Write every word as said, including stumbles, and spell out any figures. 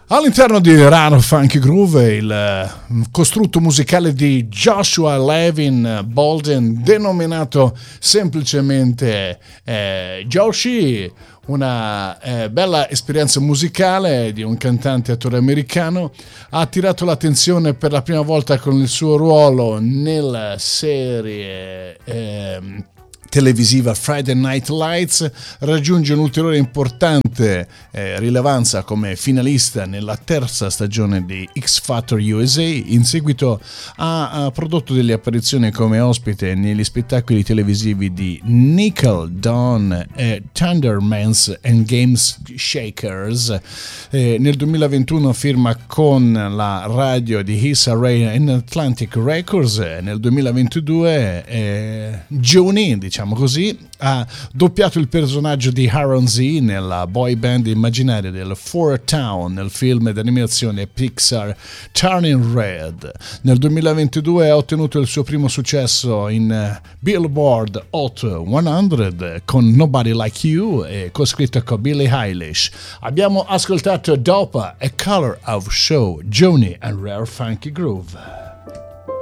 All'interno di Rare Funky Groove, il costrutto musicale di Joshua Levin Bolden, denominato semplicemente eh, Joshi, una eh, bella esperienza musicale di un cantante e attore americano, ha attirato l'attenzione per la prima volta con il suo ruolo nella serie eh, televisiva Friday Night Lights, raggiunge un'ulteriore importante eh, rilevanza come finalista nella terza stagione di X Factor U S A. In seguito ha, ha prodotto delle apparizioni come ospite negli spettacoli televisivi di Nickel, Dawn e Thundermans and Games Shakers. Eh, nel duemilaventuno firma con la radio di Issa Rae and Atlantic Records. Nel duemilaventidue eh, Joni, diciamo così, ha doppiato il personaggio di Aaron Z nella boy band immaginaria del Four Town nel film d'animazione Pixar Turning Red. Nel duemilaventidue ha ottenuto il suo primo successo in Billboard Hot cento con Nobody Like You e coscritto con Billie Eilish. Abbiamo ascoltato Dopa e Color of Show, Joni and Rare Funky Groove.